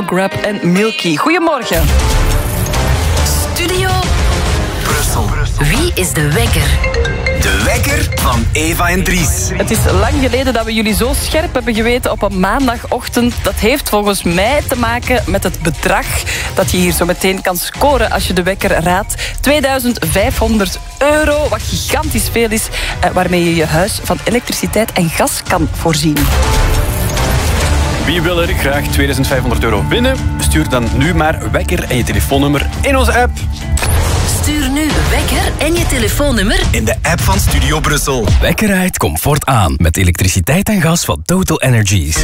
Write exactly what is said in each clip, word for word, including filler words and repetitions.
Grab en Milky. Goedemorgen. Studio Brussel. Wie is de wekker? De wekker van Eva en Dries. Het is lang geleden dat we jullie zo scherp hebben geweten op een maandagochtend. Dat heeft volgens mij te maken met het bedrag dat je hier zo meteen kan scoren als je de wekker raadt. tweeduizend vijfhonderd euro, wat gigantisch veel is, waarmee je je huis van elektriciteit en gas kan voorzien. Wie wil er graag tweeduizend vijfhonderd euro winnen? Stuur dan nu maar wekker en je telefoonnummer in onze app. Stuur nu wekker en je telefoonnummer In de app van Studio Brussel. Wekker uit comfort aan met elektriciteit en gas van Total Energies.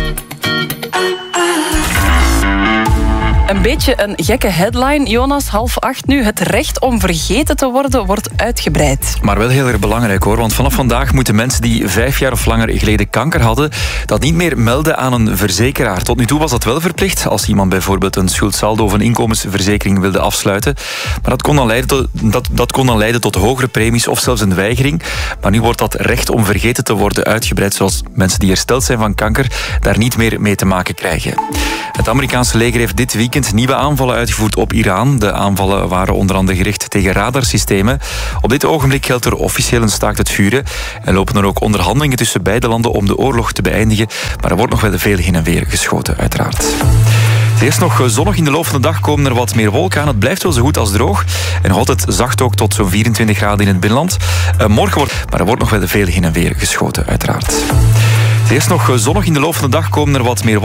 Een beetje een gekke headline, Jonas, half acht nu. Het recht om vergeten te worden wordt uitgebreid. Maar wel heel erg belangrijk hoor, want vanaf vandaag moeten mensen die vijf jaar of langer geleden kanker hadden, dat niet meer melden aan een verzekeraar. Tot nu toe was dat wel verplicht, als iemand bijvoorbeeld een schuldsaldo of een inkomensverzekering wilde afsluiten. Maar dat kon dan leiden tot, dat, dat kon dan leiden tot hogere premies of zelfs een weigering. Maar nu wordt dat recht om vergeten te worden uitgebreid, zoals mensen die hersteld zijn van kanker daar niet meer mee te maken krijgen. Het Amerikaanse leger heeft dit weekend nieuwe aanvallen uitgevoerd op Iran. De aanvallen waren onder andere gericht tegen radarsystemen. Op dit ogenblik geldt er officieel een staakt het vuren en lopen er ook onderhandelingen tussen beide landen om de oorlog te beëindigen. Maar er wordt nog wel veel heen en weer geschoten, uiteraard. Het is nog zonnig. In de loop van de dag komen er wat meer wolken aan. Het blijft wel zo goed als droog. En houdt het zacht ook tot zo'n vierentwintig graden in het binnenland. Uh, morgen wordt... Maar er wordt nog wel veel heen en weer geschoten, uiteraard. Het is nog zonnig. In de loop van de dag komen er wat meer wolken.